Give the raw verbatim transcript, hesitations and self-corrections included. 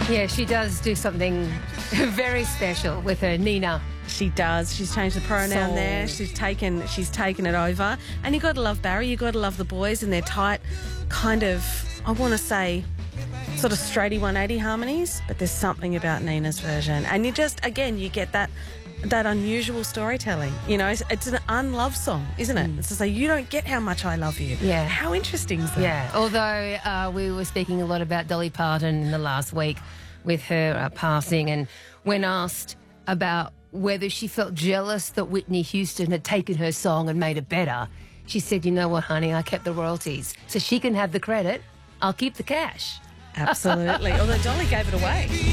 Yeah, she does do something very special with her Nina. She does. She's changed the pronoun Soul. there. She's taken she's taken it over. And you got to love Barry. You got to love the boys and their tight kind of, I want to say, sort of straighty one eighty harmonies. But there's something about Nina's version. And you just, again, you get that that unusual storytelling. You know, it's, it's an unloved song, isn't it? Mm. It's to say, you don't get how much I love you. Yeah. How interesting is that? Yeah, although uh, we were speaking a lot about Dolly Parton in the last week with her uh, passing, and when asked about whether she felt jealous that Whitney Houston had taken her song and made it better, she said, you know what, honey, I kept the royalties. So she can have the credit, I'll keep the cash. Absolutely. Although Dolly gave it away.